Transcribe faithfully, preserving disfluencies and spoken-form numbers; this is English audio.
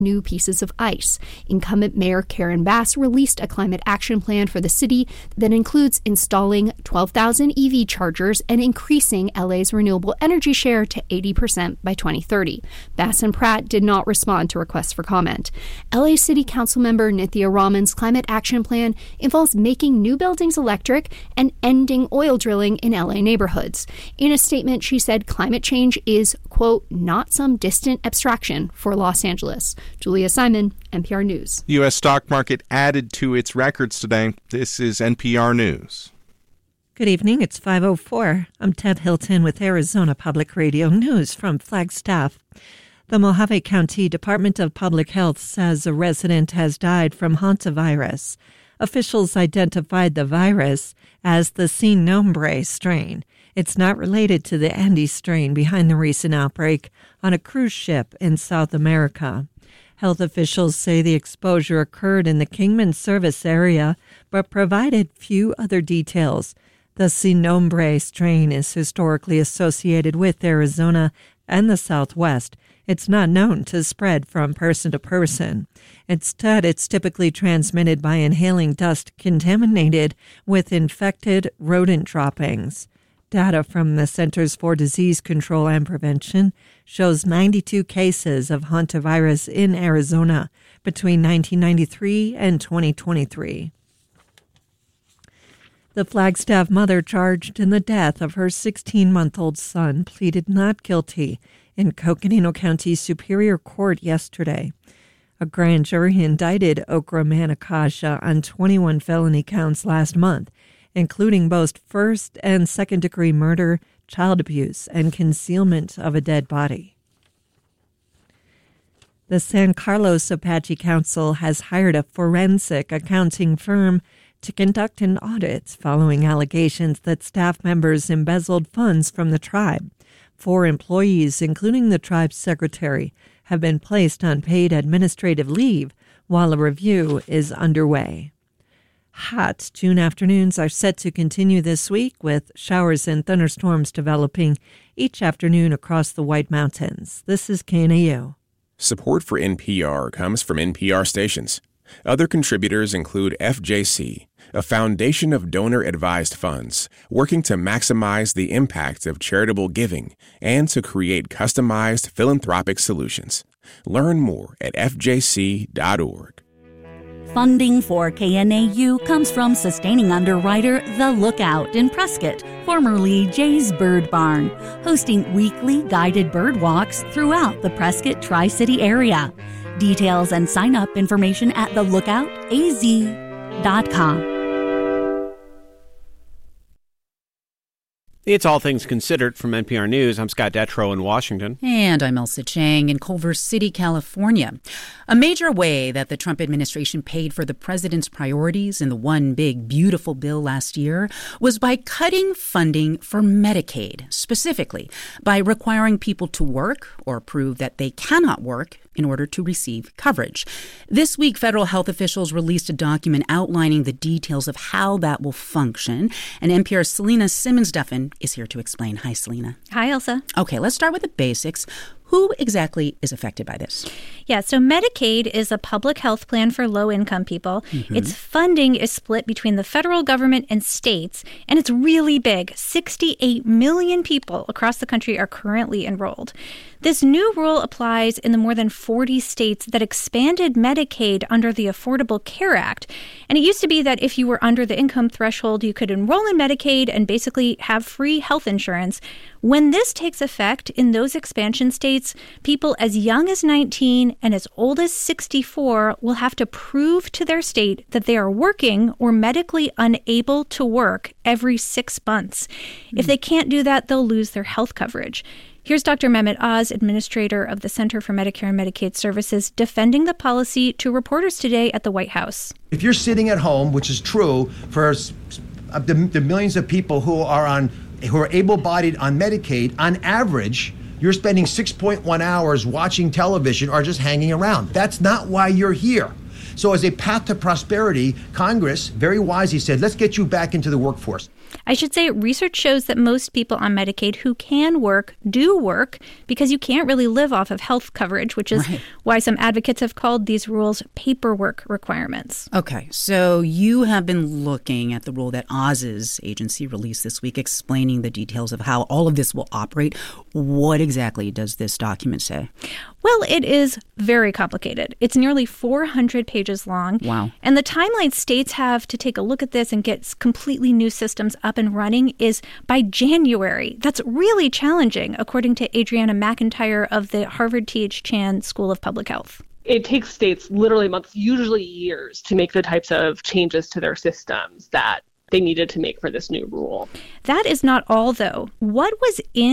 new pieces of ice. Incumbent Mayor Karen Bass released a climate action plan for the city that includes installing twelve thousand E V chargers and increasing L A's renewable energy share to eighty percent by twenty thirty. Bass and Pratt did not respond to requests for comment. L A City Council member Nithya Raman's climate action plan involves making new buildings electric and ending oil drilling in L A neighborhoods. In a statement, she said climate change is, quote, not some distant abstraction for Los Angeles. Julia Simon, N P R News. The U S stock market added to its records today. This is N P R News. Good evening. It's five oh four. I'm Ted Hilton with Arizona Public Radio News from Flagstaff. The Mojave County Department of Public Health says a resident has died from hantavirus. Officials identified the virus as the Sin Nombre strain. It's not related to the Andes strain behind the recent outbreak on a cruise ship in South America. Health officials say the exposure occurred in the Kingman service area, but provided few other details. The Sin Nombre strain is historically associated with Arizona and the Southwest. It's not known to spread from person to person. Instead, it's typically transmitted by inhaling dust contaminated with infected rodent droppings. Data from the Centers for Disease Control and Prevention shows ninety-two cases of hantavirus in Arizona between nineteen ninety-three and twenty twenty-three. The Flagstaff mother charged in the death of her sixteen-month-old son pleaded not guilty in Coconino County Superior Court yesterday. A grand jury indicted Okra Manakasha on twenty-one felony counts last month, including both first- and second-degree murder, child abuse, and concealment of a dead body. The San Carlos Apache Council has hired a forensic accounting firm to conduct an audit following allegations that staff members embezzled funds from the tribe. Four employees, including the tribe's secretary, have been placed on paid administrative leave while a review is underway. Hot June afternoons are set to continue this week with showers and thunderstorms developing each afternoon across the White Mountains. This is K N A U. Support for N P R comes from N P R stations. Other contributors include F J C, a foundation of donor-advised funds working to maximize the impact of charitable giving and to create customized philanthropic solutions. Learn more at f j c dot org. Funding for K N A U comes from sustaining underwriter The Lookout in Prescott, formerly Jay's Bird Barn, hosting weekly guided bird walks throughout the Prescott Tri-City area. Details and sign-up information at the lookout a z dot com. It's All Things Considered from N P R News. I'm Scott Detrow in Washington. And I'm Elsa Chang in Culver City, California. A major way that the Trump administration paid for the president's priorities in the One Big Beautiful Bill last year was by cutting funding for Medicaid, specifically by requiring people to work or prove that they cannot work in order to receive coverage. This week, federal health officials released a document outlining the details of how that will function. And N P R's Selena Simmons-Duffin is here to explain. Hi, Selena. Hi, Elsa. Okay, let's start with the basics. Who exactly is affected by this? Yeah, so Medicaid is a public health plan for low-income people. Mm-hmm. Its funding is split between the federal government and states, and it's really big. sixty-eight million people across the country are currently enrolled. This new rule applies in the more than forty states that expanded Medicaid under the Affordable Care Act. And it used to be that if you were under the income threshold, you could enroll in Medicaid and basically have free health insurance. When this takes effect in those expansion states, people as young as nineteen and as old as sixty-four will have to prove to their state that they are working or medically unable to work every six months. Mm. If they can't do that, they'll lose their health coverage. Here's Doctor Mehmet Oz, administrator of the Center for Medicare and Medicaid Services, defending the policy to reporters today at the White House. If you're sitting at home, which is true for the, the millions of people who are on who are able-bodied on Medicaid, on average, you're spending six point one hours watching television or just hanging around. That's not why you're here. So as a path to prosperity, Congress very wisely said, let's get you back into the workforce. I should say research shows that most people on Medicaid who can work do work because you can't really live off of health coverage, which is right. why some advocates have called these rules paperwork requirements. Okay, so you have been looking at the rule that Oz's agency released this week explaining the details of how all of this will operate. What exactly does this document say? Well, it is very complicated. It's nearly four hundred pages long. Wow. And the timeline states have to take a look at this and get completely new systems up and running is by January. That's really challenging, according to Adriana McIntyre of the Harvard T H Chan School of Public Health. It takes states literally months, usually years, to make the types of changes to their systems that they needed to make for this new rule. That is not all, though. What was in